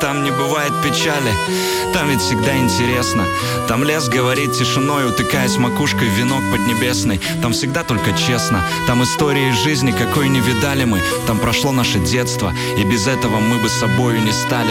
там не бывает печали. Там ведь всегда интересно. Там лес говорит тишиной, утыкаясь макушкой в венок поднебесный. Там всегда только честно. Там истории жизни, какой не видали мы. Там прошло наше детство, и без этого мы бы собою не стали.